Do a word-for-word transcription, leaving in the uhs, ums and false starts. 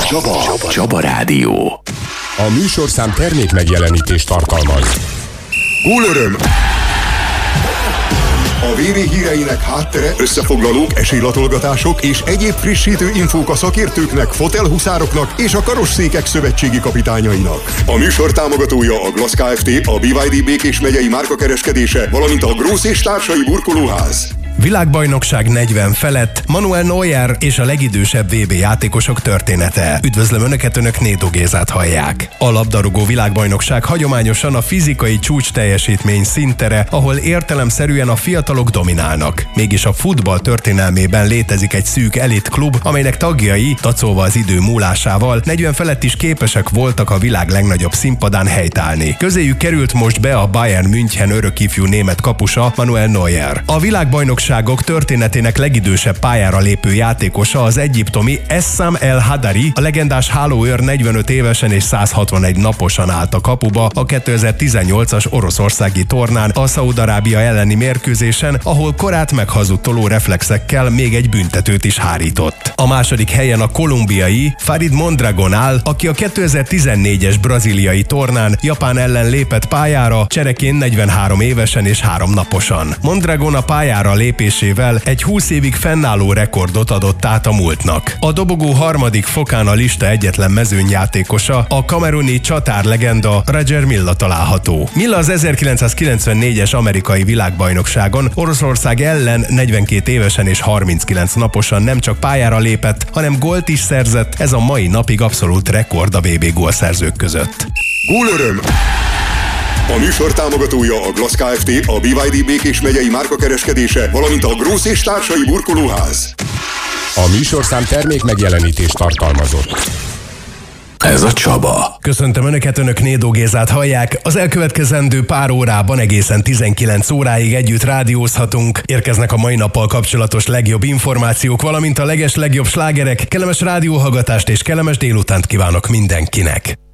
Csaba. Csaba. Csaba Rádió. A műsorszám termék megjelenítést tartalmaz. Gólöröm! A vé vé híreinek háttere, összefoglalók, esélylatolgatások és egyéb frissítő infók a szakértőknek, fotelhuszároknak és a karosszékek szövetségi kapitányainak. A műsor támogatója a Glass Kft., a bé vé dé Békés megyei márkakereskedése, valamint a Grósz és társai burkolóház. Világbajnokság negyven felett, Manuel Neuer és a legidősebb vé bé játékosok története. Üdvözlöm Önöket, Önök Nédó Gézát hallják. A labdarúgó világbajnokság hagyományosan a fizikai csúcs teljesítmény színtere, ahol értelemszerűen a fiatalok dominálnak. Mégis a futball történelmében létezik egy szűk elit klub, amelynek tagjai, tacolva az idő múlásával, negyven felett is képesek voltak a világ legnagyobb színpadán helytállni. Közéjük került most be a Bayern München örökifjú német kapusa, Manuel Neuer. A világbajnokság történetének legidősebb pályára lépő játékosa az egyiptomi Essam El Hadari, a legendás hálóőr negyvenöt évesen és száz hatvanegy naposan állt a kapuba a kétezer-tizennyolcas oroszországi tornán a Szaúd-Arábia elleni mérkőzésen, ahol korát meghazudtoló reflexekkel még egy büntetőt is hárított. A második helyen a kolumbiai Farid Mondragon áll, aki a kétezer-tizennégyes brazíliai tornán Japán ellen lépett pályára, csereként negyvenhárom évesen és három naposan. Mondragon a pályára lép lépésével egy húsz évig fennálló rekordot adott át a múltnak. A dobogó harmadik fokán a lista egyetlen mezőnyjátékosa, a kameruni csatárlegenda Roger Milla található. Milla az ezerkilencszázkilencvennégyes amerikai világbajnokságon Oroszország ellen negyvenkét évesen és harminckilenc naposan nem csak pályára lépett, hanem gólt is szerzett, ez a mai napig abszolút rekord a vé bé gólszerzők között. Gólöröm! A műsor támogatója a Glass Kft., a bé vé dé Békés megyei márkakereskedése, valamint a Grósz és társai burkolóház. A műsorszám termék megjelenítést tartalmazott. Ez a Csaba. Köszöntöm Önöket, Önök Nédó Gézát hallják. Az elkövetkezendő pár órában egészen tizenkilenc óráig együtt rádiózhatunk. Érkeznek a mai nappal kapcsolatos legjobb információk, valamint a leges legjobb slágerek. Kellemes rádióhallgatást és kellemes délutánt kívánok mindenkinek.